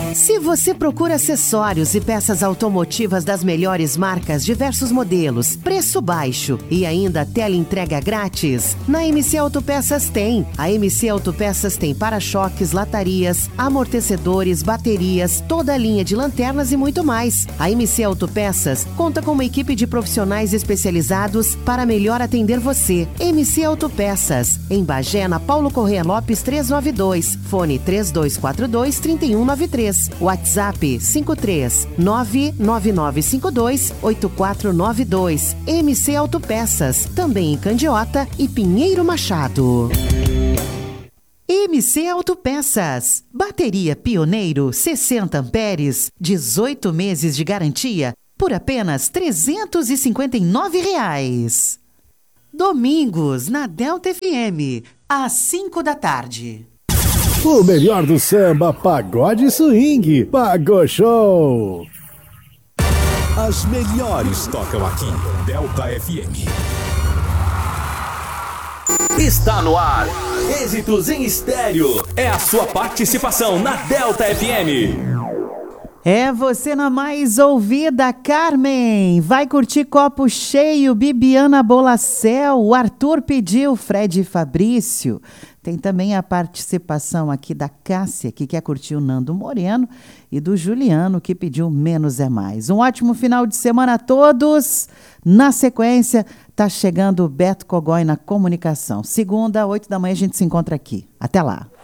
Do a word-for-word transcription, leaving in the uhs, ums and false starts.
Se você procura acessórios e peças automotivas das melhores marcas, diversos modelos, preço baixo e ainda teleentrega grátis, na M C Autopeças tem. A M C Autopeças tem para-choques, latarias, amortecedores, baterias, toda a linha de lanternas e muito mais. A M C Autopeças conta com uma equipe de profissionais especializados para melhor atender você. M C Autopeças, em Bagé, na Paulo Corrêa Lopes trezentos e noventa e dois, fone três dois quatro dois, três um nove três, WhatsApp cinco três nove nove nove cinco dois oito quatro nove dois. M C Autopeças, também em Candiota e Pinheiro Machado. M C Autopeças, bateria Pioneiro sessenta amperes, dezoito meses de garantia por apenas trezentos e cinquenta e nove reais. Domingos na Delta F M, às cinco da tarde. O melhor do samba, pagode e swing, Pago Show. As melhores tocam aqui, Delta F M. Está no ar, Êxitos em Estéreo. É a sua participação na Delta F M. É você na mais ouvida, Carmen. Vai curtir Copo Cheio, Bibiana Bolacel, o Arthur pediu, Fred Fabrício. Tem também a participação aqui da Cássia, que quer curtir o Nando Moreno, e do Juliano, que pediu Menos é Mais. Um ótimo final de semana a todos. Na sequência, tá chegando o Beto Cogói na comunicação. Segunda, oito da manhã, a gente se encontra aqui. Até lá.